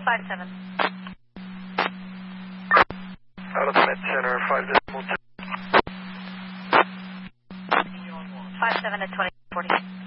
57. Out of the Med Center, 5 decimal 2. 57 at 2040.